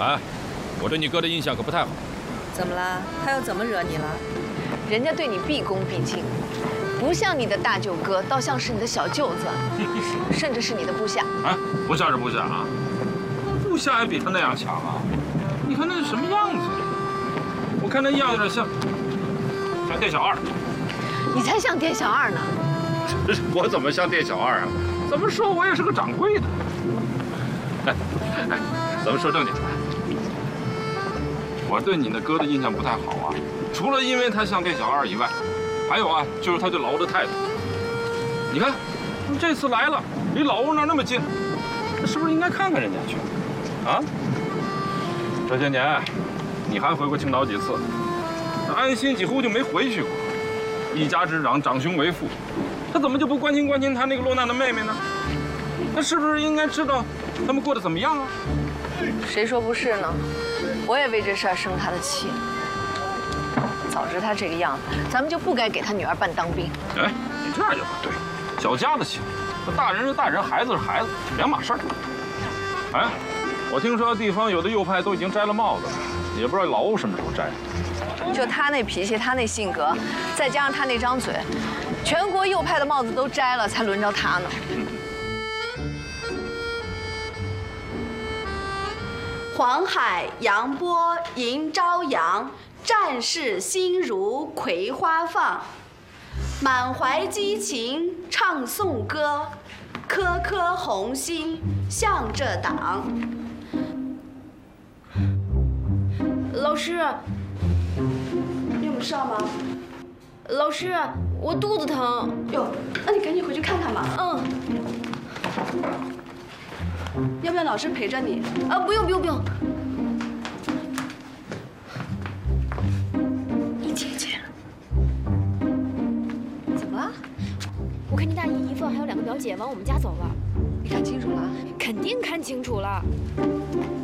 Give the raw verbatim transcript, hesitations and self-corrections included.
哎，我对你哥的印象可不太好。 怎么了？他又怎么惹你了？ 人家对你毕恭毕敬，不像你的大舅哥，倒像是你的小舅子，甚至是你的部下。 哎，不像是部下啊，部下也比他那样强啊！你看那是什么样子？我看那样有点像像店小二。 你才像店小二呢！ 我怎么像店小二啊？怎么说我也是个掌柜的。哎哎，咱们说正经的。我对你那哥的印象不太好啊，除了因为他像店小二以外，还有啊，就是他对老欧的态度。你看，这次来了，离老欧那儿那么近，那是不是应该看看人家去？啊？这些年，你还回过青岛几次？那安心几乎就没回去过。一家之长，长兄为父，他怎么就不关心关心他那个落难的妹妹呢？他是不是应该知道他们过得怎么样啊？ 谁说不是呢？我也为这事儿生他的气。早知他这个样子，咱们就不该给他女儿办当兵。 哎，你这样就不对，小家子气，大人是大人，孩子是孩子，两码事儿。哎，我听说地方有的右派都已经摘了帽子了，也不知道老欧什么时候摘。 就他那脾气，他那性格，再加上他那张嘴，全国右派的帽子都摘了，才轮着他呢。 黄海扬波迎朝阳，战士心如葵花放。满怀激情唱颂歌，颗颗红心向着党。 老师， 你有事吗？ 老师，我肚子疼。 哟，那你赶紧回去看看吧。 嗯。 要不要老师陪着你？ 啊，不用不用不用。 你姐姐，怎么了？ 我看你大姨姨夫还有两个表姐往我们家走了。 你看清楚了？ 肯定看清楚了。